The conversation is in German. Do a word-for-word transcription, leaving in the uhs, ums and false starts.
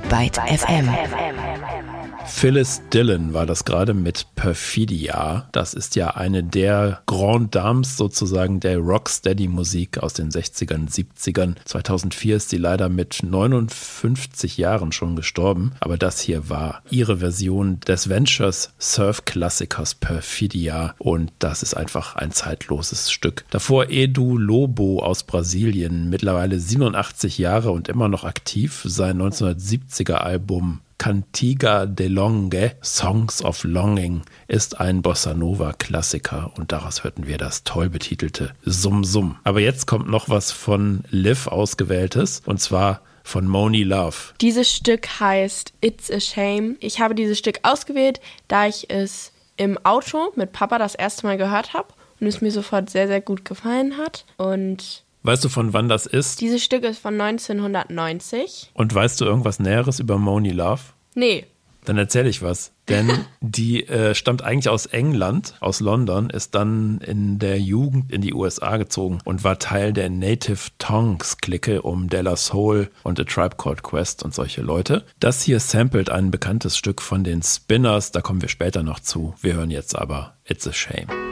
Byte F M. Phyllis Dillon war das gerade mit Perfidia. Das ist ja eine der Grand Dames sozusagen der Rocksteady-Musik aus den sechzigern, siebzigern. zweitausendvier ist sie leider mit neunundfünfzig Jahren schon gestorben. Aber das hier war ihre Version des Ventures Surf-Klassikers Perfidia. Und das ist einfach ein zeitloses Stück. Davor Edu Lobo aus Brasilien, mittlerweile siebenundachtzig Jahre und immer noch aktiv. Sein neunzehnhundertsiebziger Album Cantiga de Longe, Songs of Longing, ist ein Bossa-Nova-Klassiker und daraus hörten wir das toll betitelte Sum Sum. Aber jetzt kommt noch was von Liv ausgewähltes und zwar von Monie Love. Dieses Stück heißt It's a Shame. Ich habe dieses Stück ausgewählt, da ich es im Auto mit Papa das erste Mal gehört habe und es mir sofort sehr, sehr gut gefallen hat. Und weißt du, von wann das ist? Dieses Stück ist von neunzehnhundertneunzig. Und weißt du irgendwas Näheres über Monie Love? Nee. Dann erzähle ich was. Denn die äh, stammt eigentlich aus England, aus London, ist dann in der Jugend in die U S A gezogen und war Teil der Native Tongues-Clique um De La Soul und A Tribe Called Quest und solche Leute. Das hier samplet ein bekanntes Stück von den Spinners, da kommen wir später noch zu. Wir hören jetzt aber It's a Shame.